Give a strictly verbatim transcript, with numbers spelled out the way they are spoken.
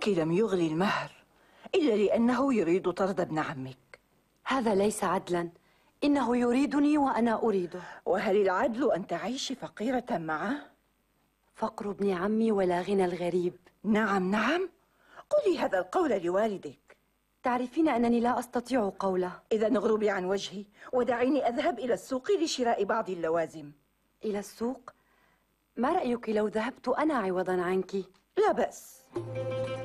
أبوك لم يغلي المهر إلا لأنه يريد طرد ابن عمك. هذا ليس عدلا، إنه يريدني وأنا أريده. وهل العدل أن تعيشي فقيرة معه؟ فقر ابن عمي ولا غنى الغريب. نعم نعم، قولي هذا القول لوالدك. تعرفين أنني لا أستطيع قوله. إذا اغربي عن وجهي ودعيني أذهب إلى السوق لشراء بعض اللوازم. إلى السوق؟ ما رأيك لو ذهبت أنا عوضا عنك؟ لا بأس.